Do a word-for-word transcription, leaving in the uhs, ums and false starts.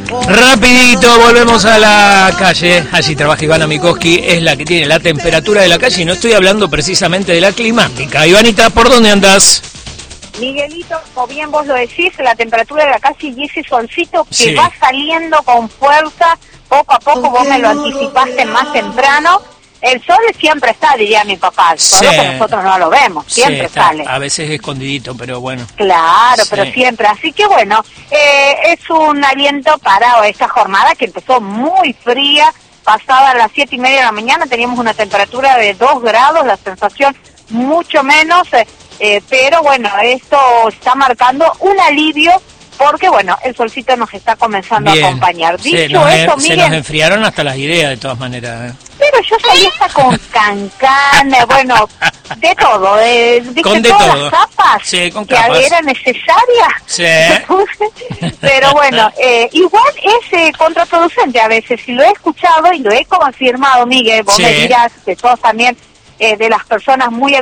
Rapidito, volvemos a la calle. Allí trabaja Ivana Mikoski, es la que tiene la temperatura de la calle y no estoy hablando precisamente de la climática. Ivanita, ¿por dónde andás? Miguelito, como bien vos lo decís, la temperatura de la calle y ese solcito que Sí. va saliendo con fuerza, poco a poco, vos me lo anticipaste más temprano. El sol siempre está, diría mi papá, solo Sí. que nosotros no lo vemos, siempre Sí, está, sale. a veces escondidito, pero bueno. Claro, Sí. pero siempre. Así que bueno, eh, es un aliento para esta jornada que empezó muy fría. Pasada las siete y media de la mañana teníamos una temperatura de dos grados, la sensación mucho menos, eh, eh, pero bueno, esto está marcando un alivio porque bueno, el solcito nos está comenzando Bien. a acompañar. Dicho Se nos, eso, se Miguel, nos enfriaron hasta las ideas de todas maneras. ¿eh? pero yo salí hasta con cancán, eh, bueno, de todo, eh, ¿viste? Con de todas todo. las capas Sí, con que capas. era necesaria. Sí. Pero bueno, eh, igual es eh, contraproducente a veces, y lo he escuchado y lo he confirmado, Miguel, vos Sí. me dirás que sos también eh, de las personas muy